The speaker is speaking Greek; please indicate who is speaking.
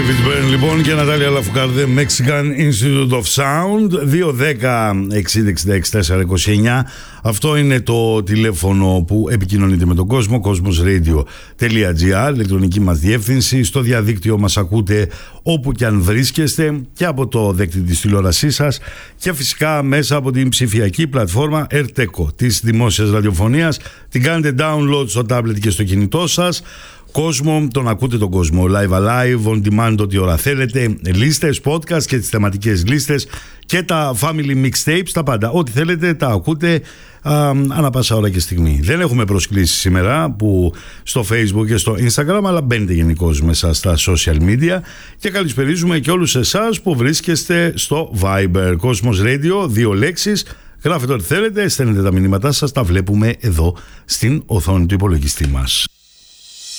Speaker 1: David Byrne λοιπόν και Νατάλια Λαφουκάρδε, Mexican Institute of Sound. 210-60-66-429. Αυτό είναι το τηλέφωνο που επικοινωνείτε με τον κόσμο. Cosmosradio.gr, ηλεκτρονική μας διεύθυνση. Στο διαδίκτυο μας ακούτε όπου και αν βρίσκεστε, και από το δέκτη της τηλεόρασής σας, και φυσικά μέσα από την ψηφιακή πλατφόρμα Erteco της δημόσιας ραδιοφωνίας. Την κάνετε download στο tablet και στο κινητό σας. Κόσμο, τον ακούτε τον κόσμο live alive, on demand, ό,τι ώρα θέλετε, λίστες, podcast και τις θεματικές λίστες και τα family mixtapes, τα πάντα, ό,τι θέλετε τα ακούτε ανά πάσα ώρα και στιγμή. Δεν έχουμε προσκλήσεις σήμερα που στο Facebook και στο Instagram, αλλά μπαίνετε γενικώς μέσα στα social media και καλησπερίζουμε και όλους εσάς που βρίσκεστε στο Viber. Cosmos Radio, 2 λέξεις, γράφετε ό,τι θέλετε, στέλνετε τα μηνύματά σας, τα βλέπουμε εδώ στην οθόνη του υπολογιστή μας.